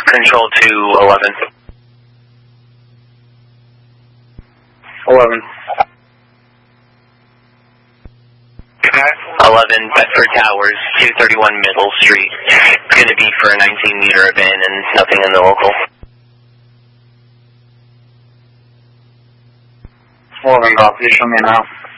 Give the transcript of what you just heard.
Control to 11. 11. 11 Bedford Towers, 231 Middle Street. It's going to be for a 19-meter event and nothing in the local. 11, copy. Show me now.